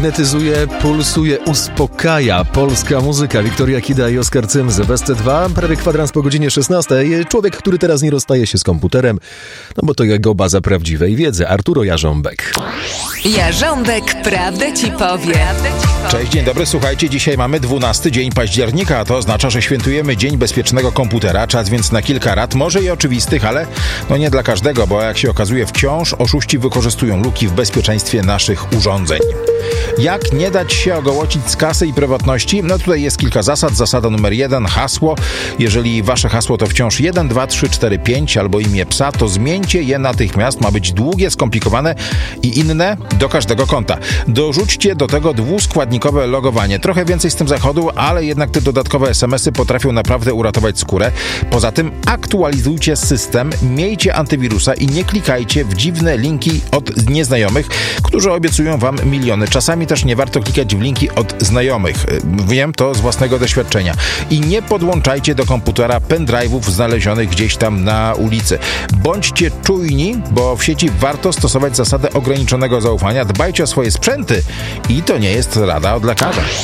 magnetyzuje, pulsuje, uspokaja polska muzyka. Wiktoria Kida i Oskar Cym z Westy 2. Prawie kwadrans po godzinie 16. Człowiek, który teraz nie rozstaje się z komputerem, no bo to jego baza prawdziwej wiedzy. Arturo Jarząbek. Jarząbek prawdę ci powie. Cześć, dzień dobry. Słuchajcie, dzisiaj mamy 12 dzień października, a to oznacza, że świętujemy Dzień Bezpiecznego Komputera. Czas więc na kilka rad, może i oczywistych, ale no nie dla każdego, bo jak się okazuje, wciąż oszuści wykorzystują luki w bezpieczeństwie naszych urządzeń. Jak nie dać się ogołocić z kasy i prywatności? No tutaj jest kilka zasad. Zasada numer 1, hasło. Jeżeli wasze hasło to wciąż 1, 2, 3, 4, 5 albo imię psa, to zmieńcie je natychmiast. Ma być długie, skomplikowane i inne do każdego konta. Dorzućcie do tego dwuskładnikowe logowanie. Trochę więcej z tym zachodu, ale jednak te dodatkowe SMS-y potrafią naprawdę uratować skórę. Poza tym aktualizujcie system, miejcie antywirusa i nie klikajcie w dziwne linki od nieznajomych, którzy obiecują wam miliony. Czasami też nie warto klikać w linki od znajomych. Wiem to z własnego doświadczenia. I nie podłączajcie do komputera pendrive'ów znalezionych gdzieś tam na ulicy. Bądźcie czujni, bo w sieci warto stosować zasadę ograniczonego zaufania. Dbajcie o swoje sprzęty i to nie jest rada od lekarza.